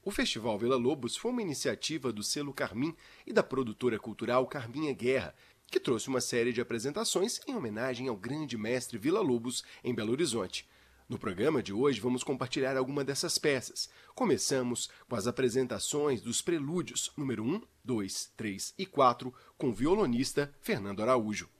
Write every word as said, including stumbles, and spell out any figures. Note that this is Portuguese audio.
O Festival Villa-Lobos foi uma iniciativa do selo Carmim e da produtora cultural Carminha Guerra, que trouxe uma série de apresentações em homenagem ao grande mestre Villa-Lobos em Belo Horizonte. No programa de hoje vamos compartilhar alguma dessas peças. Começamos com as apresentações dos prelúdios número um, dois, três e quatro com o violonista Fernando Araújo.